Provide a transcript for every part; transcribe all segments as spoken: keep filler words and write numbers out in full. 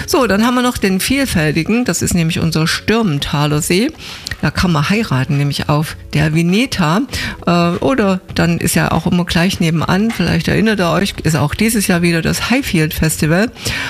So, dann haben wir noch den vielfältigen, das ist nämlich unser Stürmenthaler See. Da kann man heiraten, nämlich auf der Vineta. Äh, oder dann ist ja auch immer gleich nebenan, vielleicht erinnert ihr euch, ist auch dieses Jahr wieder das Highfield Festival.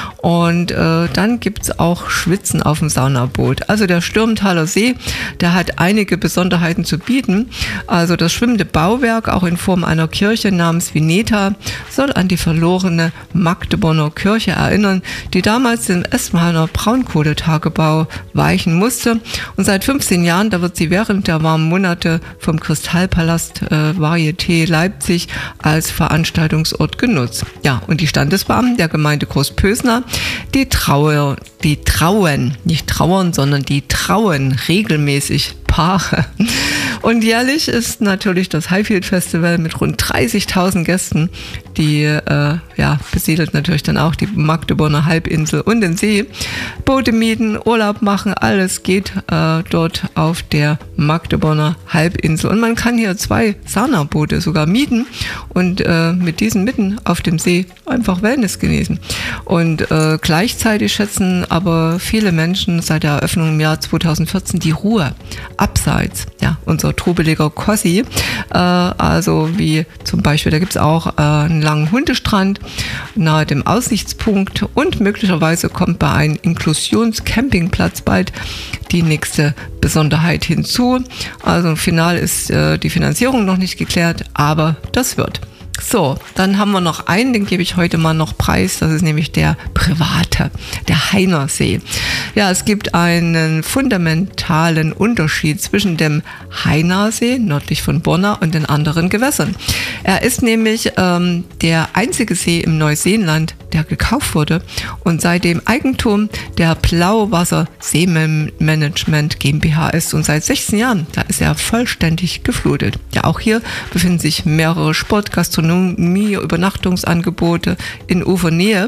Und äh, dann gibt's auch Schwitzen auf dem Saunaboot. Also der Stürmenthaler See, der hat einige Besonderheiten zu bieten. Also das schwimmende Bauwerk, auch in Form einer Kirche namens Vineta, soll an die verlorene Magdeburger Kirche erinnern, die damals dem Espenhainer Braunkohletagebau weichen musste. Und seit fünfzehn Jahren, da wird sie während der warmen Monate vom Kristallpalast äh, Varieté Leipzig als Veranstaltungsort genutzt. Ja, und die Standesbeamten der Gemeinde Großpösner, die trauen, die trauen, nicht trauern, sondern die trauen regelmäßig Paare. Und jährlich ist natürlich das Highfield Festival mit rund dreißigtausend Gästen, die äh, ja, besiedelt natürlich dann auch die Magdeburger Halbinsel und den See. Boote mieten, Urlaub machen, alles geht äh, dort auf der Magdeburger Halbinsel. Und man kann hier zwei Saunaboote sogar mieten und äh, mit diesen mitten auf dem See einfach Wellness genießen. Und äh, gleichzeitig schätzen aber viele Menschen seit der Eröffnung im Jahr zweitausendvierzehn die Ruhe abseits, ja, unser trubeliger Kossi, äh, also wie zum Beispiel, da gibt es auch äh, einen langen Hundestrand nahe dem Aussichtspunkt und möglicherweise kommt bei einem Inklusionscampingplatz bald die nächste Besonderheit hinzu. Also final ist äh, die Finanzierung noch nicht geklärt, aber das wird. So, dann haben wir noch einen, den gebe ich heute mal noch preis, das ist nämlich der private, der Heinersee. Ja, es gibt einen fundamentalen Unterschied zwischen dem Heinersee, nördlich von Borna, und den anderen Gewässern. Er ist nämlich ähm, der einzige See im Neuseeland, der gekauft wurde und seitdem Eigentum der Blauwasser Seemanagement GmbH ist und seit sechzehn Jahren, da ist er vollständig geflutet. Ja, auch hier befinden sich mehrere Sport-, Gastronomie-, Übernachtungsangebote in Ufernähe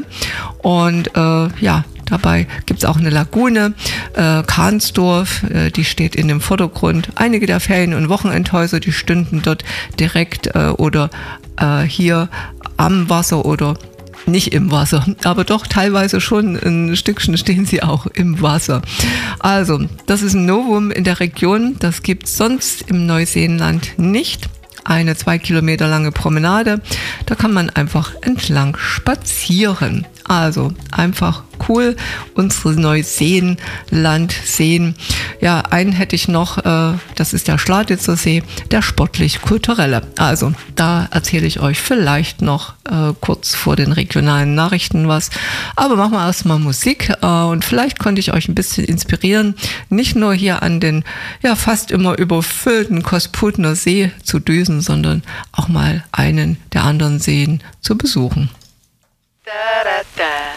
und äh, ja, dabei gibt es auch eine Lagune, äh, Kahnsdorf, äh, die steht in dem Vordergrund. Einige der Ferien- und Wochenendhäuser, die stünden dort direkt äh, oder äh, hier am Wasser oder nicht im Wasser, aber doch teilweise schon ein Stückchen stehen sie auch im Wasser. Also, das ist ein Novum in der Region, das gibt es sonst im Neuseeland nicht. Eine zwei Kilometer lange Promenade, da kann man einfach entlang spazieren. Also einfach cool, unsere Neuseenland sehen. Ja, einen hätte ich noch, äh, das ist der Schladitzer See, der sportlich-kulturelle. Also da erzähle ich euch vielleicht noch äh, kurz vor den regionalen Nachrichten was. Aber machen wir erstmal Musik äh, und vielleicht konnte ich euch ein bisschen inspirieren, nicht nur hier an den ja fast immer überfüllten Kosputner See zu düsen, sondern auch mal einen der anderen Seen zu besuchen. Da, da, da.